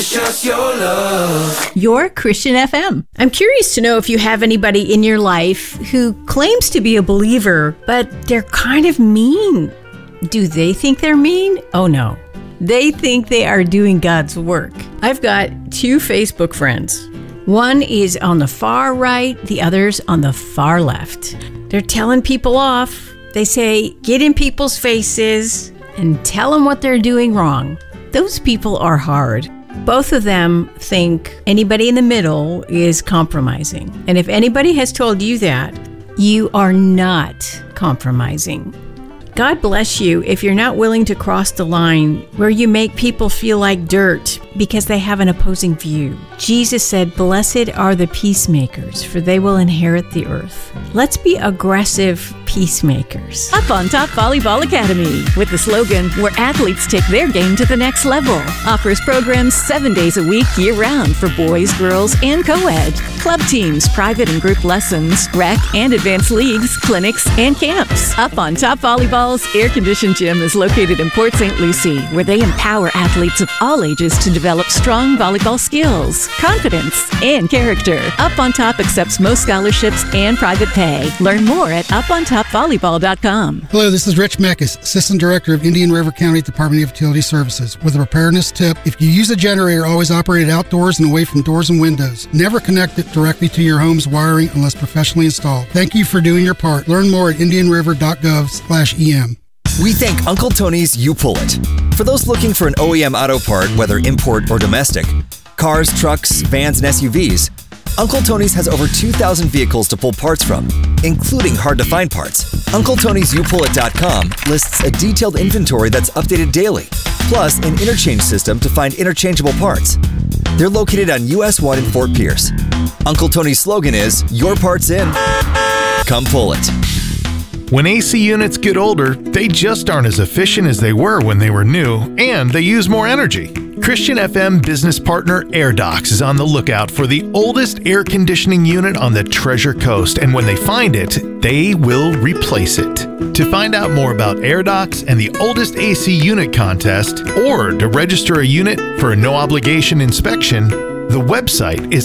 Just your love. Your Christian FM. I'm curious to know if you have anybody in your life who claims to be a believer, but they're kind of mean. Do they think they're mean? Oh no. They think they are doing God's work. I've got two Facebook friends. One is on the far right, the other's on the far left. They're telling people off. They say, get in people's faces and tell them what they're doing wrong. Those people are hard. Both of them think anybody in the middle is compromising. And if anybody has told you that, you are not compromising. God bless you if you're not willing to cross the line where you make people feel like dirt because they have an opposing view. Jesus said, "Blessed are the peacemakers, for they will inherit the earth." Let's be aggressive peacemakers. Up on Top Volleyball Academy, with the slogan, where athletes take their game to the next level, offers programs 7 days a week, year-round for boys, girls, and co-ed. Club teams, private and group lessons, rec and advanced leagues, clinics, and camps. Up on Top Volleyball's air-conditioned gym is located in Port St. Lucie, where they empower athletes of all ages to develop strong volleyball skills, confidence, and character. Up on Top accepts most scholarships and private pay. Learn more at upontopvolleyball.com. Hello, this is Rich Meckes, Assistant Director of Indian River County Department of Utility Services. With a preparedness tip, if you use a generator, always operate it outdoors and away from doors and windows. Never connect it directly to your home's wiring unless professionally installed. Thank you for doing your part. Learn more at indianriver.gov/EM. We thank Uncle Tony's You Pull It. For those looking for an OEM auto part, whether import or domestic, cars, trucks, vans, and SUVs, Uncle Tony's has over 2,000 vehicles to pull parts from, including hard-to-find parts. UncleTony'sYouPullIt.com lists a detailed inventory that's updated daily, plus an interchange system to find interchangeable parts. They're located on US 1 in Fort Pierce. Uncle Tony's slogan is, "Your part's in. Come pull it." When AC units get older, they just aren't as efficient as they were when they were new, and they use more energy. Christian FM business partner AirDocs is on the lookout for the oldest air conditioning unit on the Treasure Coast, and when they find it, they will replace it. To find out more about AirDocs and the oldest AC unit contest, or to register a unit for a no-obligation inspection, the website is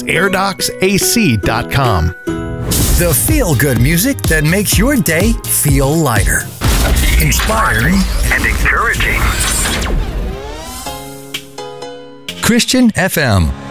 airdocsac.com. The feel-good music that makes your day feel lighter, inspiring, and encouraging. Christian FM.